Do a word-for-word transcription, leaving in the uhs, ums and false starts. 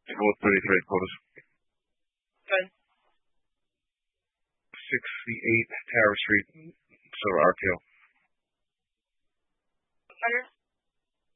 What thirty-three quotas? Good. sixty-eight Tower Street, Silver R T O. Hundred.